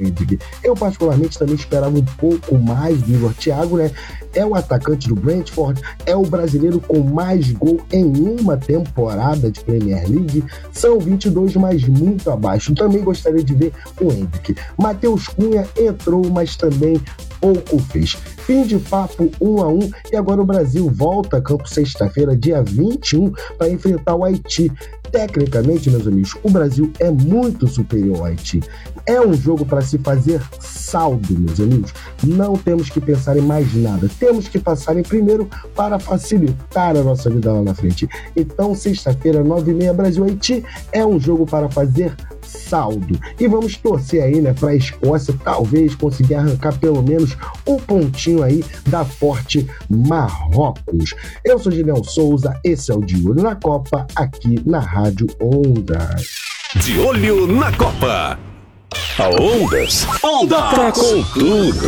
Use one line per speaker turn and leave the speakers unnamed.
Hendrick. Eu particularmente também esperava um pouco mais do Igor Thiago, né? É o atacante do Brentford, é o brasileiro com mais gol em uma temporada de Premier League. São 22, mas muito abaixo. Também gostaria de ver o Hendrick. Matheus Cunha entrou, mas também pouco fez. Fim de papo 1-1 e agora o Brasil volta a campo sexta-feira, dia 21, para enfrentar o Haiti. Tecnicamente, meus amigos, o Brasil é muito superior ao Haiti. É um jogo para se fazer saldo, meus amigos. Não temos que pensar em mais nada. Temos que passar em primeiro para facilitar a nossa vida lá na frente. Então, sexta-feira, 9h30, Brasil-Haiti, é um jogo para fazer saldo. E vamos torcer aí, né, para a Escócia talvez conseguir arrancar pelo menos um pontinho aí da forte Marrocos. Eu sou Gideon Souza, esse é o De Olho na Copa, aqui na Rádio Ondas.
De Olho na Copa. A Ondas. Tá com tudo.